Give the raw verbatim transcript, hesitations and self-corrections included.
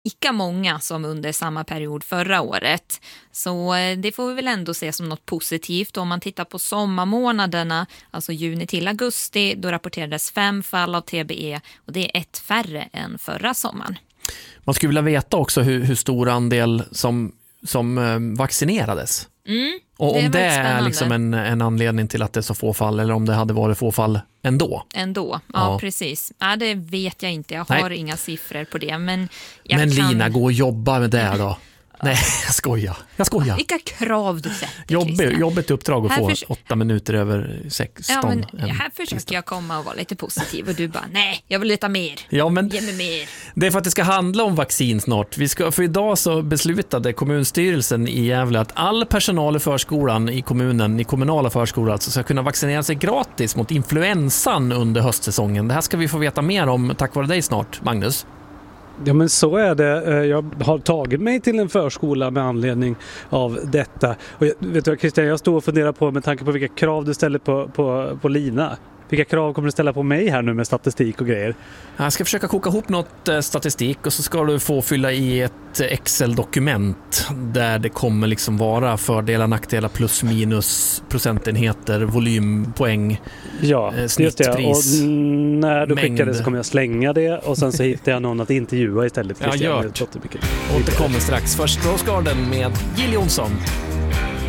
lika många som under samma period förra året. Så det får vi väl ändå se som något positivt. Om man tittar på sommarmånaderna, alltså juni till augusti, då rapporterades fem fall av T B E och det är ett färre än förra sommaren. Man skulle vilja veta också hur, hur stor andel som, som eh, vaccinerades. Mm, och det om det spännande. är liksom en, en anledning till att det är så få fall eller om det hade varit få fall ändå. Ändå, ja, ja. precis. Ja, det vet jag inte, jag har Nej. inga siffror på det. Men, jag men kan... Lina, gå och jobba med det då. Nej, jag skojar. Jag skojar. Vilka krav du sätter, Jobbigt, jobbigt uppdrag att här få förs- åtta minuter över sexton. Ja, men här försöker jag komma och vara lite positiv och du bara, nej, jag vill leta mer. Ja, men Ge mig mer. det är för att det ska handla om vaccin snart. Vi ska, för idag så beslutade kommunstyrelsen i Gävle att all personal i förskolan i kommunen, i kommunala förskolor alltså, ska kunna vaccinera sig gratis mot influensan under höstsäsongen. Det här ska vi få veta mer om tack vare dig snart, Magnus. Ja, men så är det. Jag har tagit mig till en förskola med anledning av detta. Och jag, vet du, Christian, jag står och funderar på med tanke på vilka krav du ställer på, på, på Lina. Vilka krav kommer du ställa på mig här nu med statistik och grejer? Jag ska försöka koka ihop något statistik och så ska du få fylla i ett Excel-dokument där det kommer liksom vara fördelar, nackdelar, plus minus, procentenheter, volym, poäng, ja, snittpris. Och när du mängd. skickar det så kommer jag slänga det och sen så hittar jag någon att intervjua istället. Ja, gör det. Återkommer strax. Först Rose Garden med Jill Johnson.